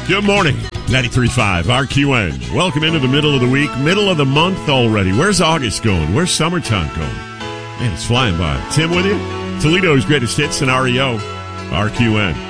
Good morning. 93.5 RQN. Welcome into the middle of the week, middle of the month already. Where's August going? Where's summertime going? Man, it's flying by. Tim with you. Toledo's greatest hits and REO. RQN.